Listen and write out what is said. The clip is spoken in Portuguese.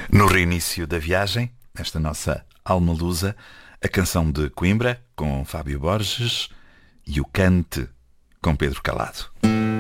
No reinício da viagem, nesta nossa alma lusa, a canção de Coimbra, com Fábio Borges, e o Cante, com Pedro Calado.